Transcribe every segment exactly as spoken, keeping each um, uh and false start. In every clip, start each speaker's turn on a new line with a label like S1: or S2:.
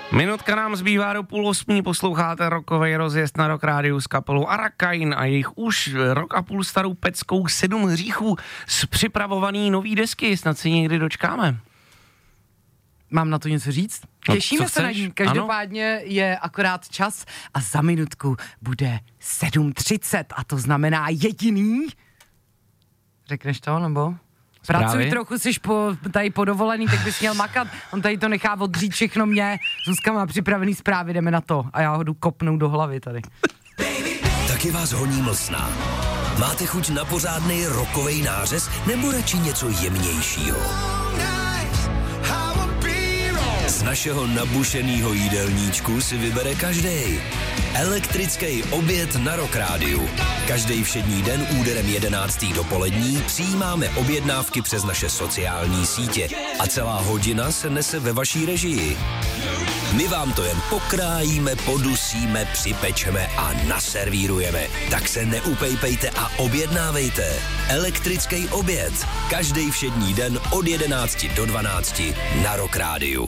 S1: Minutka nám zbývá do půl osmí, posloucháte rockovej rozjezd na Rock Rádiu s kapelou Arakain a jejich už rok a půl starou peckou Sedm hříchů z připravovaný nový desky, snad si někdy dočkáme.
S2: Mám na to něco říct?
S1: No,
S2: Těšíme se na ní, každopádně ano? Je akorát čas a za minutku bude sedm třicet a to znamená jediný. Řekneš to, nebo?
S1: Zprávy?
S2: Pracuj trochu, jsi po, tady podovolený, tak bys měl makat. On tady to nechá odřít všechno mě. Zuzka má připravený zprávy, jdeme na to. A já ho jdu kopnout do hlavy tady.
S3: Taky vás honí mlsna. Máte chuť na pořádnej rockovej nářez nebo radši něco jemnějšího? Z našeho nabušenýho jídelníčku si vybere každej. Elektrický oběd na Rock Rádiu. Každý všední den úderem jedenáctý dopolední přijímáme objednávky přes naše sociální sítě a celá hodina se nese ve vaší režii. My vám to jen pokrájíme, podusíme, připečeme a naservírujeme. Tak se neupejpejte a objednávejte. Elektrický oběd. Každý všední den od jedenácti do dvanácti na Rock Rádiu.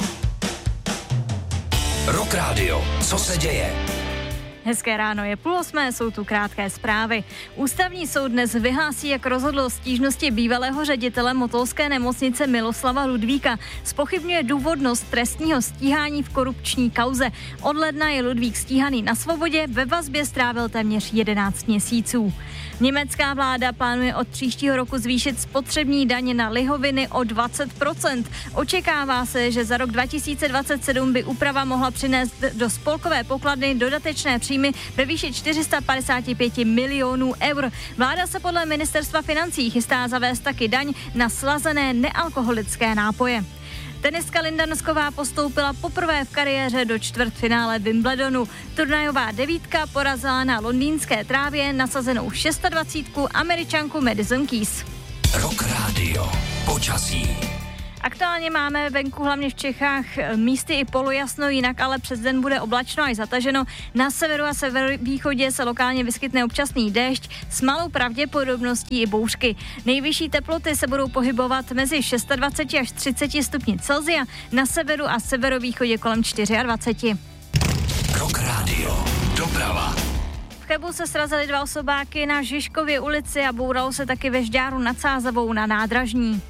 S3: Rock Radio. Co se děje?
S4: Hezké ráno, je půl osmé, jsou tu krátké zprávy. Ústavní soud dnes vyhlásí, jak rozhodl o stížnosti bývalého ředitele motolské nemocnice Miloslava Ludvíka. Zpochybňuje důvodnost trestního stíhání v korupční kauze. Od ledna je Ludvík stíhaný na svobodě, ve vazbě strávil téměř jedenáct měsíců. Německá vláda plánuje od příštího roku zvýšit spotřební daně na lihoviny o dvacet procent. Očekává se, že za rok dva tisíce dvacet sedm by úprava mohla přinést do spolkové pokladny dodatečné příjmy ve výši čtyři sta padesát pět milionů eur. Vláda se podle ministerstva financí chystá zavést taky daň na slazené nealkoholické nápoje. Tenistka Linda Nosková postoupila poprvé v kariéře do čtvrtfinále Wimbledonu. Turnajová devítka porazila na londýnské trávě nasazenou dvacítku Američanku Madison Keys.
S3: Rock Radio. Počasí.
S4: Aktuálně máme venku hlavně v Čechách místy i polojasno, jinak ale přes den bude oblačno až zataženo. Na severu a severovýchodě se lokálně vyskytne občasný déšť s malou pravděpodobností i bouřky. Nejvyšší teploty se budou pohybovat mezi dvacet šest až třicet stupni Celsia, na severu a severovýchodě kolem dvacet čtyři.
S3: Rock Radio. Doprava.
S4: V Chebu se srazily dva osobáky na Žižkově ulici a bouralo se taky ve Žďáru nad Sázavou na nádražní.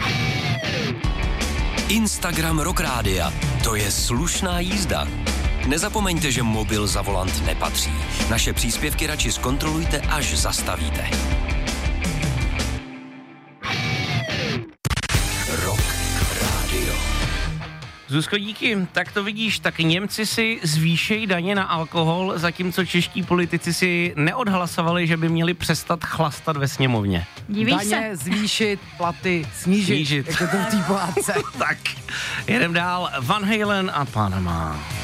S3: Instagram Rock Rádia. To je slušná jízda. Nezapomeňte, že mobil za volant nepatří. Naše příspěvky radši zkontrolujte, až zastavíte. Rock Radio.
S1: Zuzko, díky. Tak to vidíš, tak Němci si zvýšejí daně na alkohol, zatímco čeští politici si neodhlasovali, že by měli přestat chlastat ve sněmovně.
S4: Divíš
S2: Daně
S4: se?
S2: zvýšit, platy snížit.
S1: Snížit.
S2: Jak je to v té pohádce.
S1: Tak, jedem dál. Van Halen a Panama.